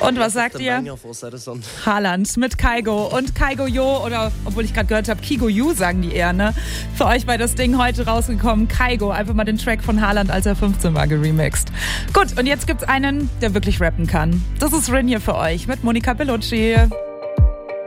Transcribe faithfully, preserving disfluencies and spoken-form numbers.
Und was sagt ihr? Haaland mit Kygo und Kygo Yo, oder obwohl ich gerade gehört habe, Kigo Yu sagen die eher, ne? Für euch war das Ding heute rausgekommen. Kygo, einfach mal den Track von Haaland, als er fünfzehn war, geremixed. Gut, und jetzt gibt's einen, der wirklich rappen kann. Das ist Rin hier für euch mit Monica Bellucci.